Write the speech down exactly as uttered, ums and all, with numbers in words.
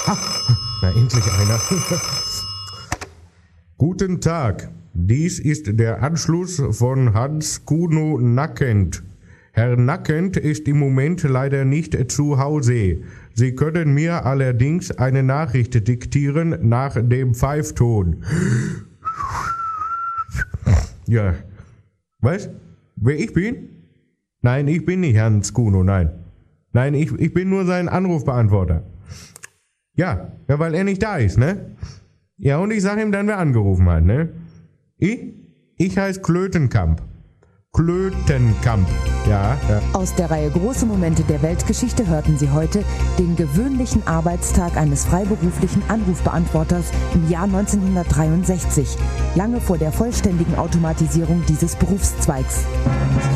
Na, endlich einer. Guten Tag, dies ist der Anschluss von Hans Kuno Nackend. Herr Nackend ist im Moment leider nicht zu Hause. Sie können mir allerdings eine Nachricht diktieren nach dem Pfeifton. Ja. Was? Wer ich bin? Nein, ich bin nicht Hans Kuno, nein. Nein, ich, ich bin nur sein Anrufbeantworter. Ja, ja, weil er nicht da ist, ne? Ja, und ich sag ihm dann, wer angerufen hat, ne? Ich? Ich heiße Klötenkamp. Klötenkamp, ja, ja. Aus der Reihe Große Momente der Weltgeschichte hörten Sie heute den gewöhnlichen Arbeitstag eines freiberuflichen Anrufbeantworters im Jahr neunzehnhundertdreiundsechzig, lange vor der vollständigen Automatisierung dieses Berufszweigs.